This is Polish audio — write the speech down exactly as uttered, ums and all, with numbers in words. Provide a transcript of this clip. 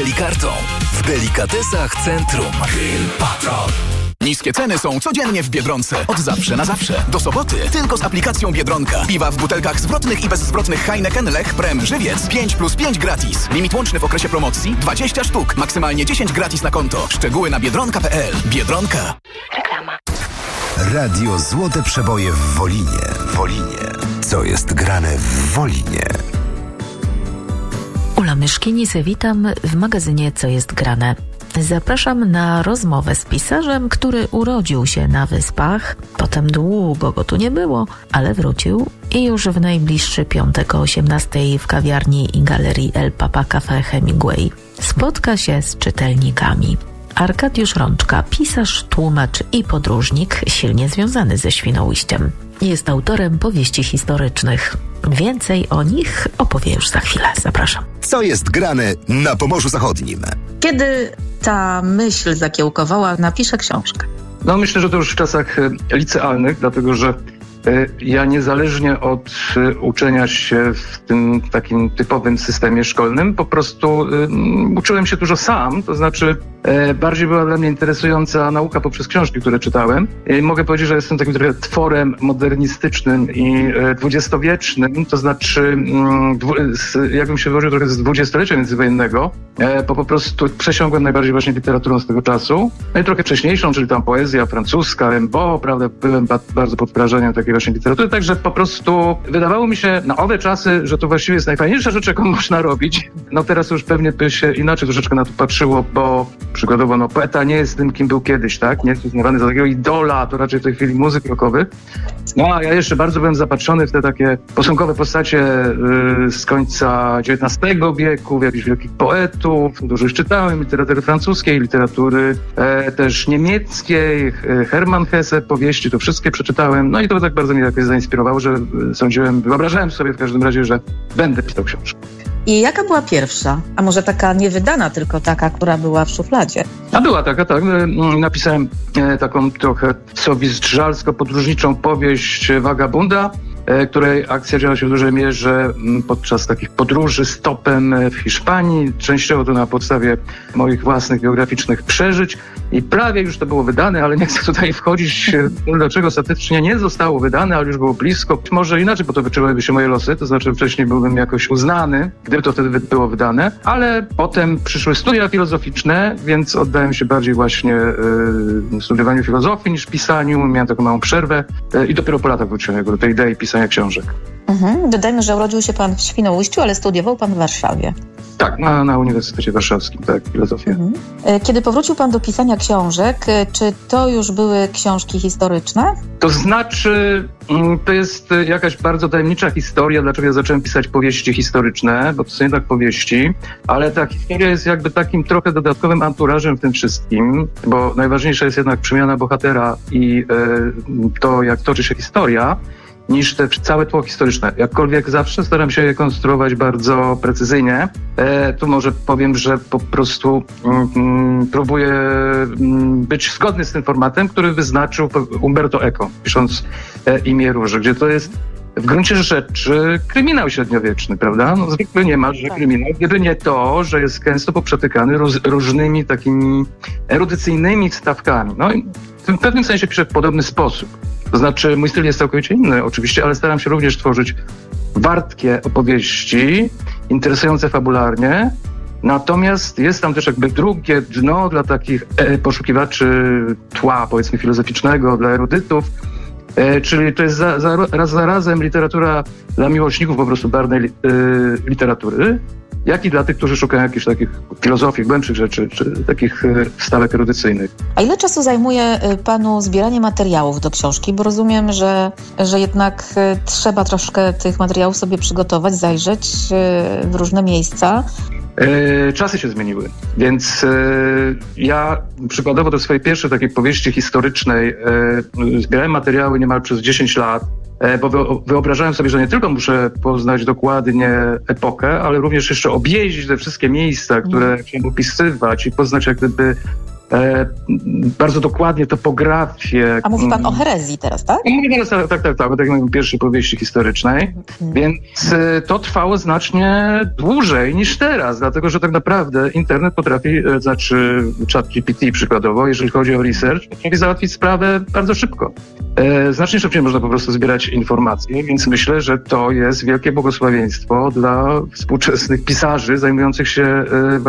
Delikartą. W delikatesach Centrum. Grill Patrol. Niskie ceny są codziennie w Biedronce. Od zawsze na zawsze. Do soboty tylko z aplikacją Biedronka. Piwa w butelkach zwrotnych i bezzwrotnych Heineken, Lech, Prem, Żywiec. pięć plus pięć gratis. Limit łączny w okresie promocji dwadzieścia sztuk. Maksymalnie dziesięć gratis na konto. Szczegóły na biedronka kropka p l. Biedronka. Reklama. Radio Złote Przeboje w Wolinie. Wolinie. Co jest grane w Wolinie? Ula Myszkinic, witam w magazynie Co jest grane. Zapraszam na rozmowę z pisarzem, który urodził się na Wyspach, potem długo go tu nie było, ale wrócił i już w najbliższy piątek o osiemnastej w kawiarni i galerii El Papa Cafe Hemingway spotka się z czytelnikami. Arkadiusz Rączka, pisarz, tłumacz i podróżnik, silnie związany ze Świnoujściem. Jest autorem powieści historycznych. Więcej o nich opowie już za chwilę. Zapraszam. Co jest grane na Pomorzu Zachodnim? Kiedy ta myśl zakiełkowała, napiszę książkę? No myślę, że to już w czasach licealnych, dlatego że ja niezależnie od uczenia się w tym takim typowym systemie szkolnym, po prostu um, uczyłem się dużo sam, to znaczy e, bardziej była dla mnie interesująca nauka poprzez książki, które czytałem. I mogę powiedzieć, że jestem takim trochę tworem modernistycznym i e, dwudziestowiecznym, to znaczy mm, dwu, z, jakbym się wyłożył trochę z dwudziestolecia międzywojennego, e, bo po prostu przesiągłem najbardziej właśnie literaturą z tego czasu. No i trochę wcześniejszą, czyli tam poezja francuska, Rimbaud, prawda, byłem ba- bardzo pod wrażeniem takiej właśnie literatury, także po prostu wydawało mi się na owe czasy, że to właściwie jest najfajniejsza rzecz, jaką można robić. No teraz już pewnie by się inaczej troszeczkę na to patrzyło, bo przykładowo no poeta nie jest tym, kim był kiedyś, tak? Nie jest uznawany za takiego idola, to raczej w tej chwili muzyk rockowy. No a ja jeszcze bardzo byłem zapatrzony w te takie posągowe postacie yy, z końca dziewiętnastego wieku, jakichś wielkich poetów, dużo już czytałem, literatury francuskiej, literatury e, też niemieckiej, e, Hermann Hesse, powieści, to wszystkie przeczytałem, no i to tak bardzo mnie jakoś zainspirowało, że sądziłem, wyobrażałem sobie w każdym razie, że będę pisał książkę. I jaka była pierwsza? A może taka niewydana, tylko taka, która była w szufladzie? A była taka, tak. Napisałem taką trochę sowizdrzalsko-podróżniczą powieść Wagabunda, której akcja działa się w dużej mierze podczas takich podróży stopem w Hiszpanii. Częściowo to na podstawie moich własnych biograficznych przeżyć. I prawie już to było wydane, ale nie chcę tutaj wchodzić, dlaczego ostatecznie nie zostało wydane, ale już było blisko. Może inaczej potoczyłyby się moje losy, to znaczy wcześniej byłbym jakoś uznany, gdyby to wtedy było wydane, ale potem przyszły studia filozoficzne, więc oddałem się bardziej właśnie y, studiowaniu filozofii niż pisaniu. Miałem taką małą przerwę y, i dopiero po latach wróciłem do tej idei pisania książek. Mhm. Dodajmy, że urodził się pan w Świnoujściu, ale studiował pan w Warszawie. Tak, na, na Uniwersytecie Warszawskim, tak, filozofię. Mhm. Kiedy powrócił pan do pisania książek, czy to już były książki historyczne? To znaczy, to jest jakaś bardzo tajemnicza historia, dlaczego ja zacząłem pisać powieści historyczne, bo to są jednak powieści, ale ta historia jest jakby takim trochę dodatkowym anturażem w tym wszystkim, bo najważniejsza jest jednak przemiana bohatera i e, to, jak toczy się historia, niż te całe tło historyczne. Jakkolwiek zawsze staram się je konstruować bardzo precyzyjnie. E, tu może powiem, że po prostu mm, próbuję mm, być zgodny z tym formatem, który wyznaczył Umberto Eco, pisząc e, Imię Róży, gdzie to jest w gruncie rzeczy kryminał średniowieczny, prawda? No zwykle nie ma, że kryminał, gdyby nie to, że jest gęsto poprzetykany roz, różnymi takimi erudycyjnymi wstawkami. No i w pewnym sensie piszę w podobny sposób. To znaczy, mój styl jest całkowicie inny oczywiście, ale staram się również tworzyć wartkie opowieści, interesujące fabularnie. Natomiast jest tam też jakby drugie dno dla takich e, poszukiwaczy tła, powiedzmy, filozoficznego, dla erudytów. E, czyli to jest za, za, raz za razem literatura dla miłośników po prostu barwnej li, e, literatury, jak i dla tych, którzy szukają jakichś takich filozofii, głębszych rzeczy, czy takich wstawek erudycyjnych. A ile czasu zajmuje panu zbieranie materiałów do książki? Bo rozumiem, że, że jednak trzeba troszkę tych materiałów sobie przygotować, zajrzeć w różne miejsca. E, czasy się zmieniły, więc e, ja przykładowo do swojej pierwszej takiej powieści historycznej e, zbierałem materiały niemal przez dziesięć lat, e, bo wyobrażałem sobie, że nie tylko muszę poznać dokładnie epokę, ale również jeszcze objeździć te wszystkie miejsca, które chciałem opisywać i poznać jak gdyby e, bardzo dokładnie topografię. A mówi pan o herezji teraz, tak? Tak, tak, tak, tak, o takiej pierwszej powieści historycznej. Mhm. Więc e, to trwało znacznie dłużej niż teraz, dlatego że tak naprawdę internet potrafi, e, znaczy ChatGPT przykładowo, jeżeli chodzi o research, potrafi załatwić sprawę bardzo szybko. E, znacznie szybciej można po prostu zbierać informacje, więc myślę, że to jest wielkie błogosławieństwo dla współczesnych pisarzy zajmujących się e,